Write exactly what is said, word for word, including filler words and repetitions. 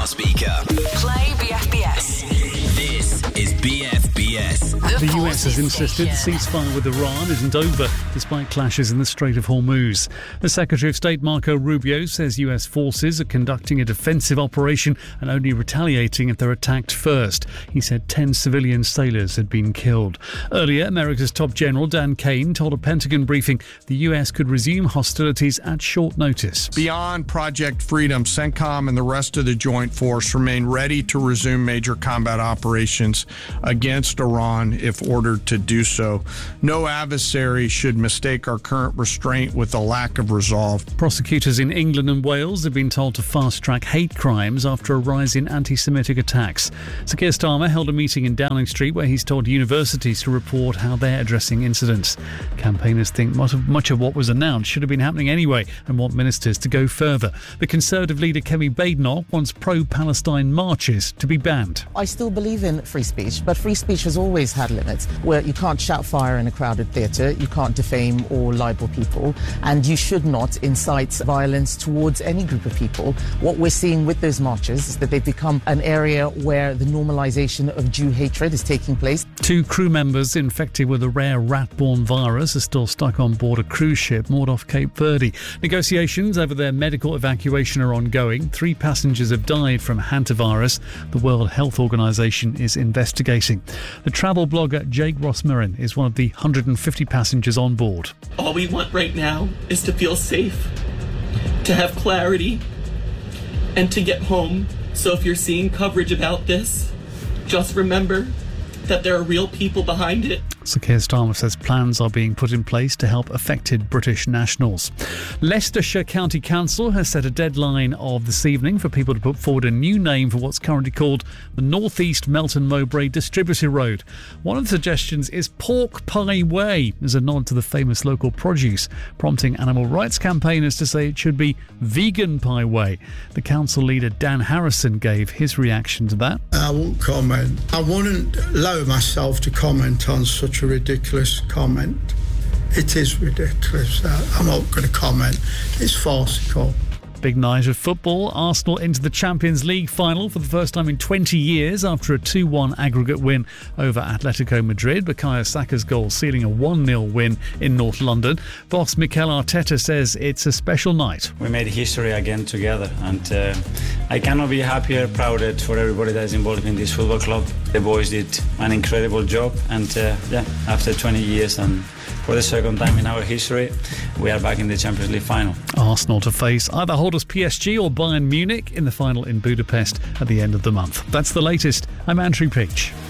smart speaker. Play B F B S. This is B F B S. The, The U S has Forces insisted the Station. ceasefire with Iran isn't over, despite clashes in the Strait of Hormuz. The Secretary of State Marco Rubio says U S forces are conducting a defensive operation and only retaliating if they're attacked first. He said ten civilian sailors had been killed. Earlier, America's top general Dan Kane told a Pentagon briefing the U S could resume hostilities at short notice. Beyond Project Freedom, CENTCOM and the rest of the joint force remain ready to resume major combat operations against Iran if ordered to do so. No adversary should mistake our current restraint with a lack of resolve. Prosecutors in England and Wales have been told to fast-track hate crimes after a rise in anti-Semitic attacks. Sir Keir Starmer held a meeting in Downing Street where he's told universities to report how they're addressing incidents. Campaigners think much of, much of what was announced should have been happening anyway and want ministers to go further. The Conservative leader Kemi Badenoch wants pro-Palestine marches to be banned. I still believe in free speech, but free speech has always had limits, where you can't shout fire in a crowded theatre, you can't defame or libel people, and you should not incite violence towards any group of people. What we're seeing with those marches is that they've become an area where the normalisation of Jew hatred is taking place. Two crew members infected with a rare rat-borne virus are still stuck on board a cruise ship moored off Cape Verde. Negotiations over their medical evacuation are ongoing. Three passengers have died from hantavirus. The World Health Organization is investigating. The travel blogger Jake Rossmarin is one of the one hundred fifty passengers on board. All we want right now is to feel safe, to have clarity, and to get home. So if you're seeing coverage about this, just remember that there are real people behind it. Sir Keir Starmer says plans are being put in place to help affected British nationals. Leicestershire County Council has set a deadline of this evening for people to put forward a new name for what's currently called the North East Melton Mowbray Distributor Road. One of the suggestions is Pork Pie Way, as a nod to the famous local produce, prompting animal rights campaigners to say it should be Vegan Pie Way. The council leader Dan Harrison gave his reaction to that. I won't comment. I wouldn't allow myself to comment on such a ridiculous comment. It is ridiculous. I'm not going to comment. It's farcical. Big night of football. Arsenal into the Champions League final for the first time in twenty years after a two one aggregate win over Atletico Madrid. Bukayo Saka's goal sealing a one nil win in North London. Boss Mikel Arteta says it's a special night. We made history again together, and uh, I cannot be happier, prouder for everybody that is involved in this football club. The boys did an incredible job, and uh, yeah, after twenty years and for the second time in our history, we are back in the Champions League final. Arsenal to face either holders P S G or Bayern Munich in the final in Budapest at the end of the month. That's the latest. I'm Andrew Peach.